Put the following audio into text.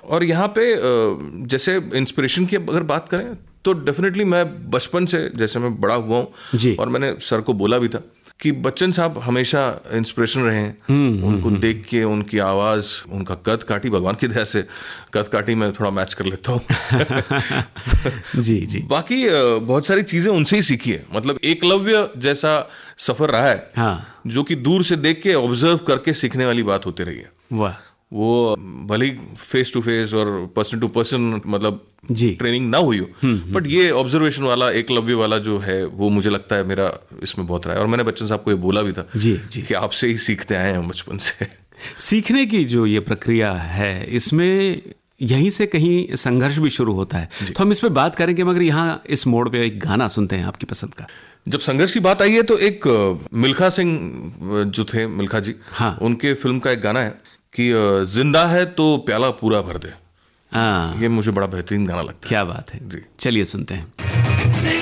और यहाँ पे जैसे इंस्पिरेशन की अगर बात करें तो डेफिनेटली मैं बचपन से, जैसे मैं बड़ा हुआ हूँ और मैंने सर को बोला भी था कि बच्चन साहब हमेशा इंस्पिरेशन रहे हैं। उनको देख के, उनकी आवाज़, उनका कद काठी, भगवान की दया से कद काठी मैं थोड़ा मैच कर लेता हूँ। जी जी। बाकी बहुत सारी चीज़ें उनसे ही सीखी है। मतलब एकलव्य जैसा सफ़र रहा है, हाँ, जो कि दूर से देख के ऑब्जर्व करके सीखने वाली बात होती रही है। वाह। वो भले ही फेस टू फेस और पर्सन टू पर्सन मतलब ट्रेनिंग ना हुई हो, बट ये ऑब्जर्वेशन वाला, एकलव्य वाला जो है, वो मुझे लगता है मेरा इसमें बहुत रहा है। और मैंने बच्चन साहब को ये बोला भी था कि आपसे ही सीखते आए हैं बचपन से। सीखने की जो ये प्रक्रिया है, इसमें यहीं से कहीं संघर्ष भी शुरू होता है, तो हम इस पे बात करेंगे, मगर यहाँ इस मोड़ पे एक गाना सुनते हैं आपकी पसंद का। जब संघर्ष की बात आई है तो एक मिल्खा सिंह जो थे, मिल्खा जी, हाँ, उनके फिल्म का एक गाना है कि जिंदा है तो प्याला पूरा भर दे। ये मुझे बड़ा बेहतरीन गाना लगता है। क्या बात है जी। चलिए सुनते हैं।